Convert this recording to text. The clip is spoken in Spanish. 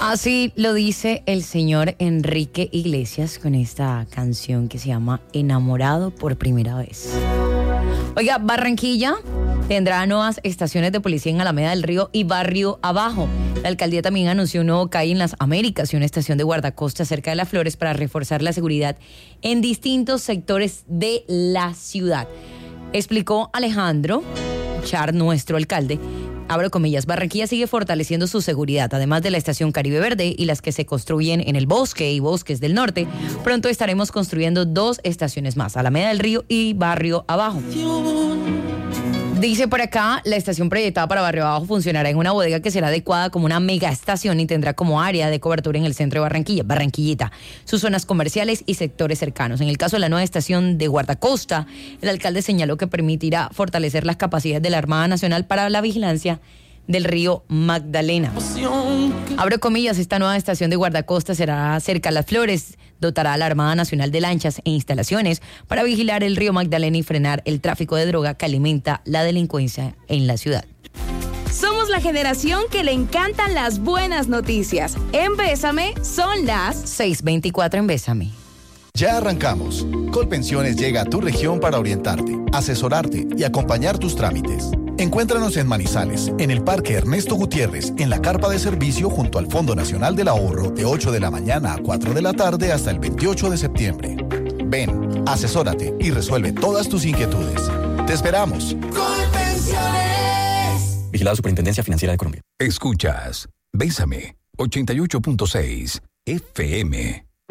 Así lo dice el señor Enrique Iglesias con esta canción que se llama Enamorado por primera vez. Oiga, Barranquilla tendrá nuevas estaciones de policía en Alameda del Río y Barrio Abajo. La alcaldía también anunció un nuevo CAI en las Américas y una estación de guardacosta cerca de Las Flores para reforzar la seguridad en distintos sectores de la ciudad. Explicó Alejandro Char, nuestro alcalde. Abro comillas, Barranquilla sigue fortaleciendo su seguridad, además de la estación Caribe Verde y las que se construyen en el Bosque y Bosques del Norte. Pronto estaremos construyendo 2 estaciones más, Alameda del Río y Barrio Abajo. Dice por acá, la estación proyectada para Barrio Abajo funcionará en una bodega que será adecuada como una mega estación y tendrá como área de cobertura en el centro de Barranquilla, Barranquillita, sus zonas comerciales y sectores cercanos. En el caso de la nueva estación de guardacosta, el alcalde señaló que permitirá fortalecer las capacidades de la Armada Nacional para la vigilancia del río Magdalena. Abro comillas, esta nueva estación de guardacosta será cerca a Las Flores, dotará a la Armada Nacional de lanchas e instalaciones para vigilar el río Magdalena y frenar el tráfico de droga que alimenta la delincuencia en la ciudad. Somos la generación que le encantan las buenas noticias. En Bésame son las 6:24 en Bésame. Ya arrancamos. Colpensiones llega a tu región para orientarte, asesorarte y acompañar tus trámites. Encuéntranos en Manizales, en el Parque Ernesto Gutiérrez, en la carpa de servicio junto al Fondo Nacional del Ahorro, de 8 de la mañana a 4 de la tarde hasta el 28 de septiembre. Ven, asesórate y resuelve todas tus inquietudes. ¡Te esperamos! Colpensiones. Vigilado Superintendencia Financiera de Colombia. Escuchas Bésame 88.6 FM.